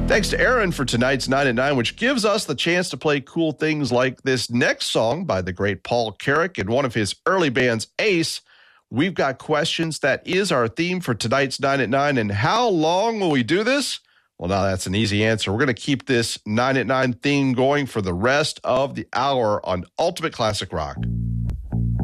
Thanks to Aaron for tonight's 9 at 9, which gives us the chance to play cool things like this next song by the great Paul Carrack and one of his early bands, Ace. We've got questions. That is our theme for tonight's 9 at 9. And how long will we do this? Well, now that's an easy answer. We're going to keep this 9 at 9 theme going for the rest of the hour on Ultimate Classic Rock.